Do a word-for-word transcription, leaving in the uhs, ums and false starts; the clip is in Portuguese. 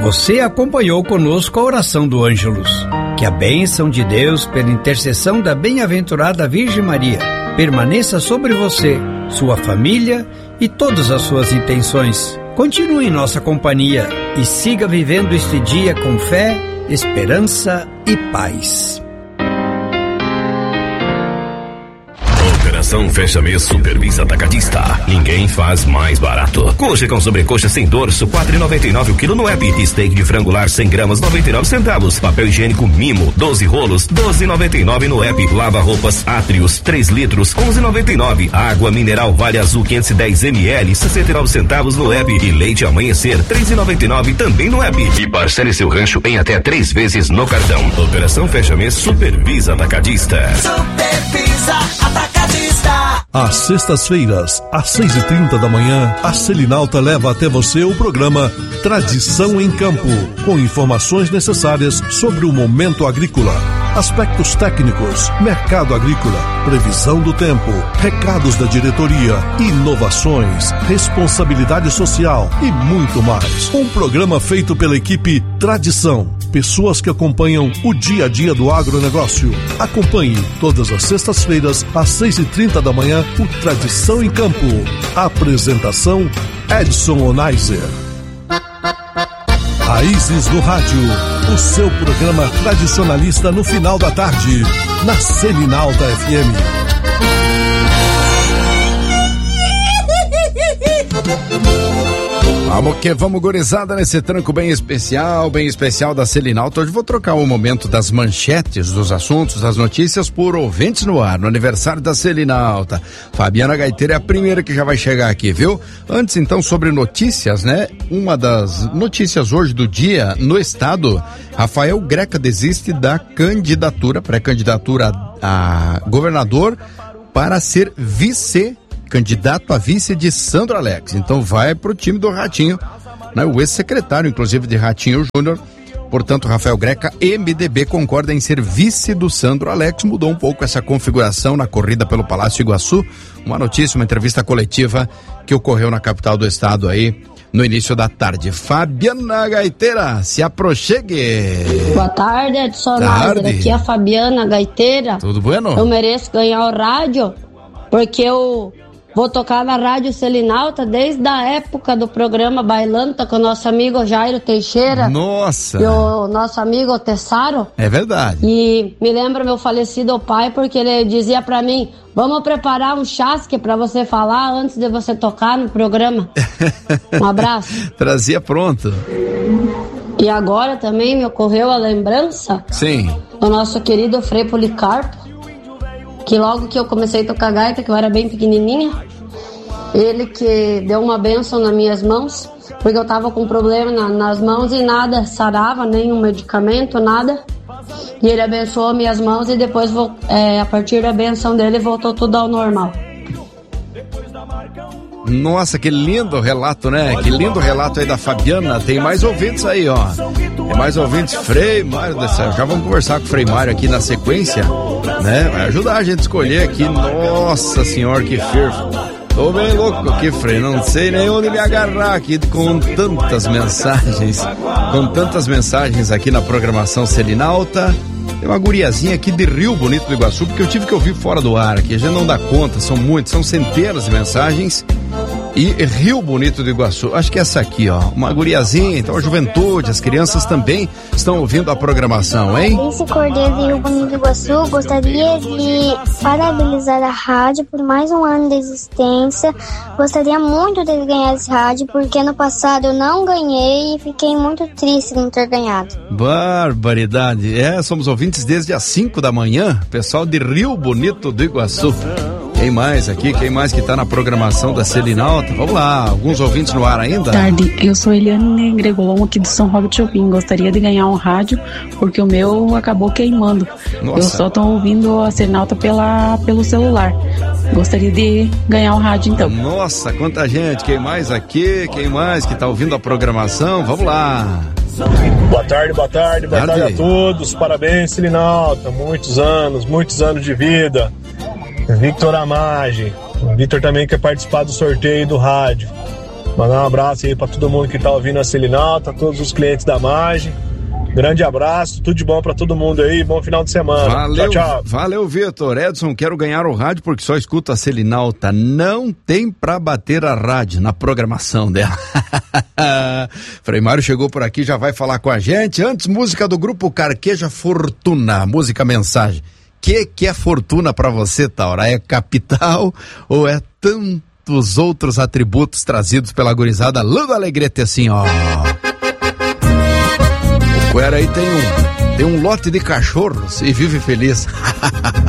Você acompanhou conosco a oração do Ângelus. Que a bênção de Deus, pela intercessão da bem-aventurada Virgem Maria, permaneça sobre você, sua família e todas as suas intenções. Continue em nossa companhia e siga vivendo este dia com fé, esperança e paz. Operação Fecha Mês Supervisa Atacadista. Ninguém faz mais barato. Coxa com sobrecoxa sem dorso, quatro reais e noventa e nove o quilo no app. Steak de frango lar cem gramas, noventa e nove centavos. Papel higiênico Mimo, doze rolos, doze reais e noventa e nove no app. Lava roupas Atrius, três litros, onze reais e noventa e nove. Água mineral Vale Azul quinhentos e dez mililitros, sessenta e nove centavos no app. E leite Amanhecer, três reais e noventa e nove também no app. E parcele seu rancho em até três vezes no cartão. Operação Fecha Mês Supervisa Atacadista. Supervisa Atacadista. Às sextas-feiras, às seis e trinta da manhã, a Selinalta leva até você o programa Tradição em Campo, com informações necessárias sobre o momento agrícola, aspectos técnicos, mercado agrícola, previsão do tempo, recados da diretoria, inovações, responsabilidade social e muito mais. Um programa feito pela equipe Tradição, pessoas que acompanham o dia a dia do agronegócio. Acompanhe todas as sextas-feiras, às seis e trinta da manhã, o Tradição em Campo. Apresentação Edson Onaiser. Raízes do Rádio, o seu programa tradicionalista no final da tarde, na Selinalta F M. Vamos que vamos, gurizada, nesse tranco bem especial, bem especial da Selinalta. Hoje vou trocar o momento das manchetes, dos assuntos, das notícias por ouvintes no ar, no aniversário da Selinalta. Fabiana Gaiteira é a primeira que já vai chegar aqui, viu? Antes, então, sobre notícias, né? Uma das notícias hoje do dia no estado, Rafael Greca desiste da candidatura, pré-candidatura a governador para ser vice candidato a vice de Sandro Alex. Então vai pro time do Ratinho, né? O ex-secretário, inclusive, de Ratinho Júnior. Portanto, Rafael Greca, M D B, concorda em ser vice do Sandro Alex. Mudou um pouco essa configuração na corrida pelo Palácio Iguaçu. Uma notícia, uma entrevista coletiva que ocorreu na capital do estado aí no início da tarde. Fabiana Gaiteira, se aproxegue. Boa tarde, Edson Onaiser. Aqui é a Fabiana Gaiteira. Tudo bueno? Eu mereço ganhar o rádio porque eu vou tocar na Rádio Selinalta desde a época do programa Bailando, tá com o nosso amigo Jairo Teixeira. Nossa! E o nosso amigo Tessaro. É verdade. E me lembra meu falecido pai, porque ele dizia pra mim, vamos preparar um chasque pra você falar antes de você tocar no programa. Um abraço. Trazia pronto. E agora também me ocorreu a lembrança. Sim. Do nosso querido Frei Policarpo, que logo que eu comecei a tocar gaita, que eu era bem pequenininha, ele que deu uma bênção nas minhas mãos, porque eu tava com problema na, nas mãos e nada sarava, nenhum medicamento, nada. E ele abençoou minhas mãos e depois, é, a partir da bênção dele, voltou tudo ao normal. Nossa, que lindo relato, né? Que lindo relato aí da Fabiana. Tem mais ouvintes aí, ó. Tem mais ouvintes. Frei Mário do céu. Já vamos conversar com o Frei Mário aqui na sequência, né? Vai ajudar a gente a escolher aqui. Nossa senhora, que fervo. Tô bem louco aqui, Frei. Não sei nem onde me agarrar aqui com tantas mensagens. Com tantas mensagens aqui na programação Selinalta. Tem uma guriazinha aqui de Rio Bonito do Iguaçu, porque eu tive que ouvir fora do ar aqui. A gente não dá conta, são muitos, são centenas de mensagens. E Rio Bonito do Iguaçu, acho que é essa aqui, ó, uma guriazinha, então a juventude, as crianças também estão ouvindo a programação, hein? Esse Cordeiro de Rio Bonito do Iguaçu, gostaria de parabenizar a rádio por mais um ano de existência. Gostaria muito de ganhar esse rádio, porque ano passado eu não ganhei e fiquei muito triste de não ter ganhado. Barbaridade, é, somos ouvintes desde as cinco da manhã, pessoal de Rio Bonito do Iguaçu. Quem mais aqui? Quem mais que tá na programação da Selinalta? Vamos lá, alguns ouvintes no ar ainda? Boa tarde, eu sou Eliane Gregolon aqui de São Robert Chopin. Gostaria de ganhar um rádio, porque o meu acabou queimando. Nossa. Eu só tô ouvindo a Selinalta pela, pelo celular. Gostaria de ganhar um rádio, então. Nossa, quanta gente! Quem mais aqui? Quem mais que tá ouvindo a programação? Vamos lá! Boa tarde, boa tarde, boa tarde, tarde a todos. Parabéns, Selinalta. Muitos anos, muitos anos de vida. Victor Amage, o Victor também quer participar do sorteio do rádio. Mandar um abraço aí pra todo mundo que tá ouvindo a Selinalta, todos os clientes da Margem. Grande abraço, tudo de bom pra todo mundo aí, bom final de semana. Valeu, tchau, tchau. Valeu, Vitor. Edson, quero ganhar o rádio porque só escuto a Selinalta. Não tem pra bater a rádio na programação dela. Frei Mário chegou por aqui, já vai falar com a gente. Antes, música do grupo Carqueja Fortuna, música Mensagem. Que que é fortuna pra você, Taura? É capital ou é tantos outros atributos trazidos pela gurizada lá do Alegrete assim, ó? O Cuera aí tem um, tem um lote de cachorros e vive feliz.